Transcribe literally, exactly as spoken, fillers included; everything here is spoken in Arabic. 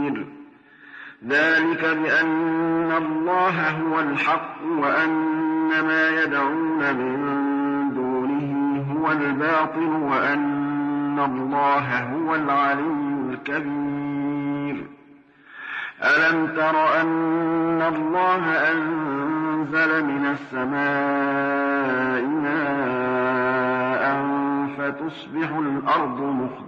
ذلك بأن الله هو الحق وأن ما يدعون من دونه هو الباطل وأن الله هو العلي الكبير. ألم تر أن الله أنزل من السماء ماء فتصبح الأرض مخضرة